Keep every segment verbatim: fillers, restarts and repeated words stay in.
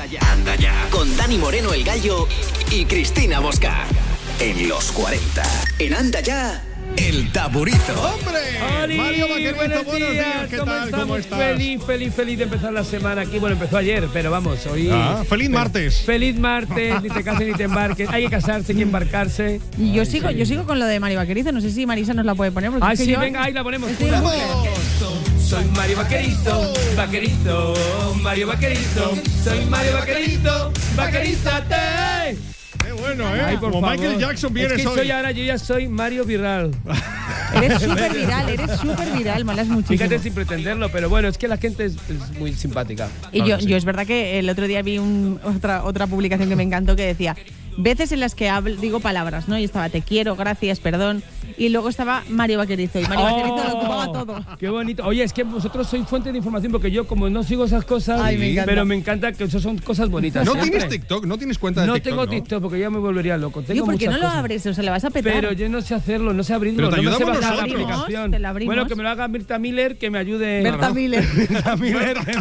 Anda ya, anda ya. Con Dani Moreno el Gallo y Cristina Bosca. En los cuarenta. En Anda Ya, el Taburizo. ¡Hombre! ¡Oli! Mario Vaquerizo, buenos, buenos días. días. ¿Qué ¿Cómo tal? estamos? ¿Cómo estás? Feliz, feliz, feliz de empezar la semana aquí. Bueno, empezó ayer, pero vamos, hoy... Ah, feliz pero, martes. Feliz martes, ni te cases ni te embarques. Hay que casarse, hay que embarcarse. Y yo Ay, sigo, sí. yo sigo con lo de Mario Vaquerizo. No sé si Marisa nos la puede poner. Porque Ah, es que sí, yo- venga, ahí la ponemos. Estoy Pura. en bucle. Soy Mario Vaquerizo, Vaquerizo, Mario Vaquerizo. Soy Mario Vaquerizo, Vaquerízate. Qué bueno, ¿eh? Ay, por Como favor. Michael Jackson vienes es que hoy. soy ahora, yo ya soy Mario Viral. Eres súper viral, eres súper viral. Molas muchísimo. Fíjate sin pretenderlo, pero bueno, es que la gente es, es muy simpática. Y yo, Claro que sí. yo es verdad que el otro día vi un- otra, otra publicación que me encantó que decía veces en las que hablo, digo palabras, ¿no? Y estaba te quiero, gracias, perdón. Y luego estaba Mario Vaquerizo. Y Mario Vaquerizo lo ocupaba todo. ¡Qué bonito! Oye, es que vosotros sois fuente de información porque yo, como no sigo esas cosas, Ay, me encanta. pero me encanta que eso son cosas bonitas. ¿No siempre. tienes TikTok? ¿No tienes cuenta de No TikTok? tengo TikTok porque ya me volvería loco. Tengo Tío, ¿por qué muchas no lo cosas. abres? O sea, le vas a petar. Pero yo no sé hacerlo, no sé abrirlo, Pero te no me sé ayudamos bajar la nosotros. aplicación. Te la abrimos. Bueno, que me lo haga Mirta Miller, que me ayude. Berta Miller. Berta Miller. que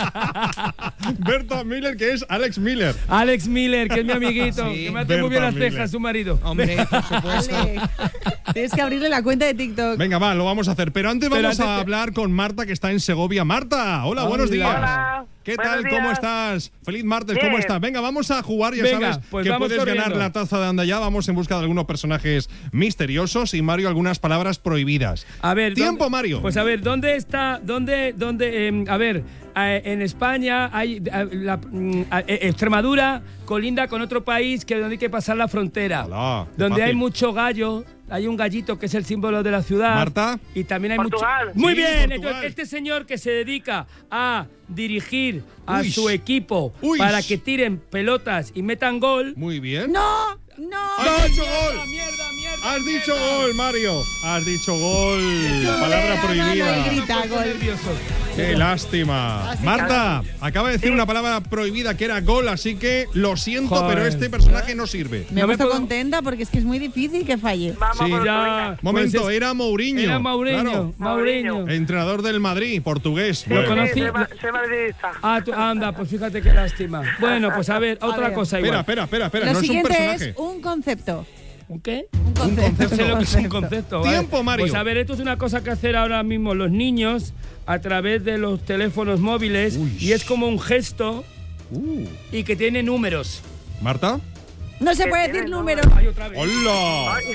me- Berta Miller, que es Alex Miller. Alex Miller, que es mi amiguito, Sí, que me hace muy bien Berta las cejas, Miller. su marido. Hombre, por supuesto. Vale. Tienes que abrirle la cuenta de TikTok. Venga, va, lo vamos a hacer. Pero antes Pero vamos antes a que- hablar con Marta, que está en Segovia. Marta, hola, Hola. buenos días. Hola, ¿Qué buenos tal? días. ¿Cómo estás? Feliz martes, ¿cómo Bien. estás? Venga, vamos a jugar, ya Venga, sabes pues que vamos puedes corriendo. ganar la taza de Anda Ya. Vamos en busca de algunos personajes misteriosos y Mario algunas palabras prohibidas. A ver, Tiempo, ¿dónde- Mario. Pues a ver, ¿dónde está? ¿Dónde? ¿Dónde? eh, a ver, eh, en España hay eh, la, mm, eh, Extremadura colinda con otro país que donde hay que pasar la frontera, Hola, qué donde hay fácil. mucho gallo. Hay un gallito que es el símbolo de la ciudad. Marta. Y también hay Portugal. mucho. Muy Sí, bien. Portugal. Entonces, este señor que se dedica a dirigir a Uy. su equipo Uy. para que tiren pelotas y metan gol. Muy bien. ¡No! ¡No! ¡Has dicho Mierda, gol! mierda, mierda, Has dicho mierda. gol, Mario. Has dicho gol. Sube Palabra la mano prohibida. y Me grita. he puesto gol. nervioso. Qué lástima. Marta, acaba de decir una palabra prohibida que era gol, así que lo siento, Joder. pero este personaje no sirve. Me he No me puesto puedo- contenta porque es que es muy difícil que falle. Vamos Sí, por ya. otro, venga. Momento, Pues es- era Mourinho. Era Mourinho, Claro. Mourinho. Entrenador del Madrid, portugués. Sí, Lo Bueno. conocí. sí, soy, ma- soy madridista. Ah, tú- anda, pues fíjate qué lástima. Bueno, pues a ver, otra ver. cosa Espera, igual. espera, espera, espera. Lo no es un siguiente personaje. es un concepto. ¿Un qué? Un concepto. No sé lo que es un concepto. ¿vale? Tiempo, Mario. Pues a ver, esto es una cosa que hacer ahora mismo los niños a través de los teléfonos móviles Uy. y es como un gesto Uh. y que tiene números. Marta. No se ¿Qué puede tiene decir el número. Ay, otra vez. ¡Hola! Ay,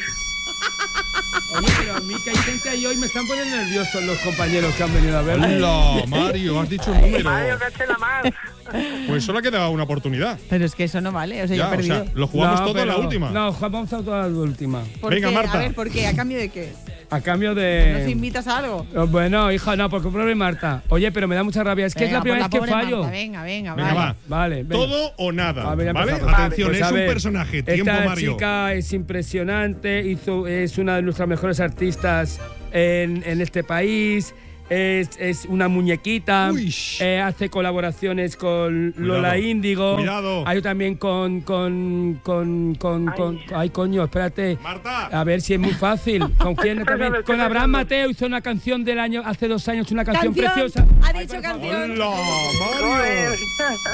Oye, pero a mí que hay gente ahí hoy me están poniendo nerviosos los compañeros que han venido a verme. ¡Hola, Mario! Has dicho un número. Mario, caché la mar. Pues solo ha quedado una oportunidad. Pero es que eso no vale. O sea, Ya, yo he o perdido. sea, lo jugamos No, todo en la pero- última. No, vamos a toda la última. ¿Por Venga, qué? Marta. A ver, ¿por qué? ¿A cambio de qué? A cambio de... ¿Nos invitas a algo? Oh, Bueno, hija, no, porque pobre Marta. Oye, pero me da mucha rabia. Es que Venga, es la primera por vez que pobre fallo. Marta, venga, venga, Venga, vale. va. Vale, venga. Todo o nada. A ver, ya ¿Vale? empezamos. Atención, Pues es a un ver, personaje. Tiempo, Esta Mario. chica es impresionante, hizo, es una de nuestras mejores artistas en, en este país. Es, es una muñequita, Uy. eh, hace colaboraciones con Lola Cuidado, Índigo. cuidado. Hay también con con con con, Ay. con- ay coño, espérate. Marta. A ver si es muy fácil. ¿Con quién Estoy también? pensando, Con estoy Abraham pensando. Mateo hizo una canción del año hace dos años, una canción, ¡Canción! preciosa. Ha dicho canción. ¡Hola, Joder. Mario!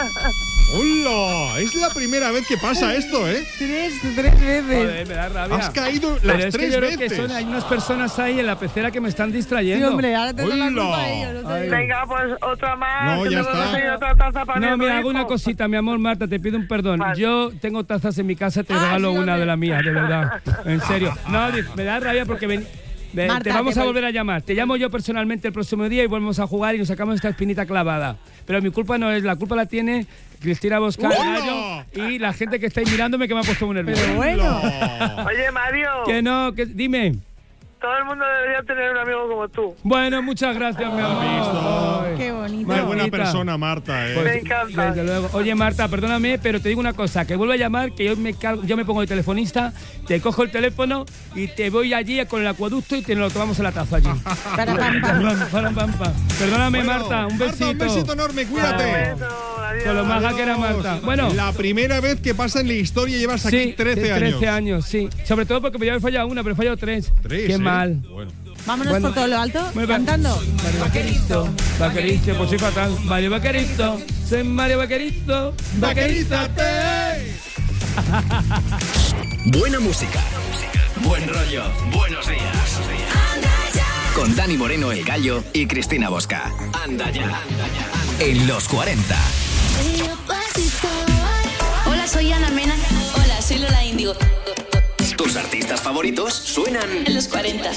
¡Hola! Es la primera vez que pasa esto, ¿eh? Tres, tres veces. Joder, me da rabia. Has caído Pero las es que tres yo creo veces. que son, hay unas personas ahí en la pecera que me están Sí, distrayendo. hombre, ahora te doy la Hola. culpa a ellos. No te Ay. digo. Venga, pues otra más. No, que ya me voy a está. conseguir otra taza para No, mi mira, hijo. hago una cosita, mi amor, Marta, te pido un perdón. Vale. Yo tengo tazas en mi casa, te Ah, regalo sí, una hombre. de las mías, de verdad. En serio. No, di- me da rabia porque ven- ven, Marta, te vamos te a voy- volver a llamar. Te llamo yo personalmente el próximo día y volvemos a jugar y nos sacamos esta espinita clavada. Pero mi culpa no es, la culpa la tiene Cristina Bosca ¡Hola! y la gente que estáis mirándome que me ha puesto muy nervioso. Pero bueno. ¡Hola! Oye, Mario, Que no, que dime. todo el mundo debería tener un amigo como tú. Bueno, muchas gracias, mi amor. visto? Ay. Qué bonito. Qué buena Martita. persona, Marta, ¿eh? Pues, Me encanta. desde luego. Oye, Marta, perdóname, pero te digo una cosa, que vuelvo a llamar, que yo me, cargo- yo me pongo de telefonista, te cojo el teléfono y te voy allí con el acueducto y te lo tomamos en la taza allí. Para, pam, pam. Pam, pam, pam, pam. Perdóname, Bueno, Marta, un besito. Marta, un besito enorme, cuídate. Beso, adiós. Con lo maja que era Marta. Bueno, La primera vez que pasa en la historia llevas aquí sí, trece años. trece años, sí. Sobre todo porque me había fallado una, pero he fallado tres. Tres, Qué ¿eh? mal. Bueno. Vámonos Bueno. por todo lo alto, Muy bien. cantando. Mario Vaquerito, Vaquerito, pues soy fatal. Mario Vaquerito, Soy Mario Vaquerizo, vaquerízate. Buena música, buen rollo, buenos días. Con Dani Moreno, El Gallo y Cristina Bosca. Anda ya, en los cuarenta. Hola, soy Ana Mena. Hola, soy Lola Índigo. Tus artistas favoritos suenan En los cuarenta.